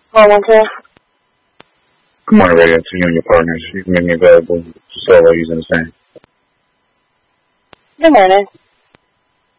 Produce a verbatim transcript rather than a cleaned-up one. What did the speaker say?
Oh, okay. Good morning, Radio. To you and your partners. You can make me available solo using the same. Good morning.